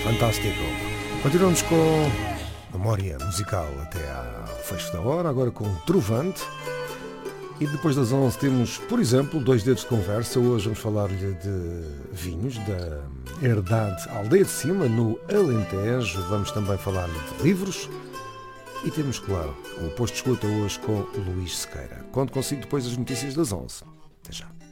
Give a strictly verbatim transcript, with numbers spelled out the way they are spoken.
Fantástico. Continuamos com memória musical até à fecho da hora, agora com Trovante. E depois das onze temos, por exemplo, dois dedos de conversa. Hoje vamos falar-lhe de vinhos da Herdade Aldeia de Cima, no Alentejo. Vamos também falar-lhe de livros. E temos, claro, o posto de escuta hoje com Luís Sequeira. Conto consigo depois das notícias das onze. Até já.